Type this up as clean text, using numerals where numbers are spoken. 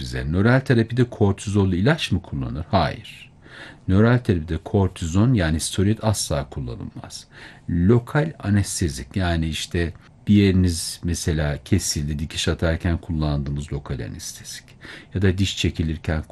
bize. Nöral terapide kortizollu ilaç mı kullanır? Hayır. Nöral terapide kortizon yani steroid asla kullanılmaz. Lokal anestezik yani işte bir yeriniz mesela kesildi, dikiş atarken kullandığımız lokal anestezik ya da diş çekilirken